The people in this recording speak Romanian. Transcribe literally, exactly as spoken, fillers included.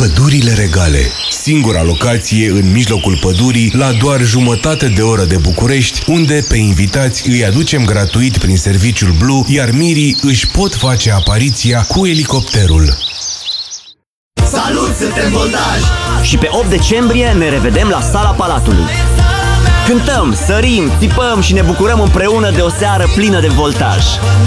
Pădurile Regale. Singura locație în mijlocul pădurii, la doar jumătate de oră de București, unde pe invitați îi aducem gratuit prin serviciul Blue, iar mirii își pot face apariția cu elicopterul. Salut, suntem Voltaj! Și pe opt decembrie ne revedem la Sala Palatului. Cântăm, sărim, țipăm și ne bucurăm împreună de o seară plină de voltaj.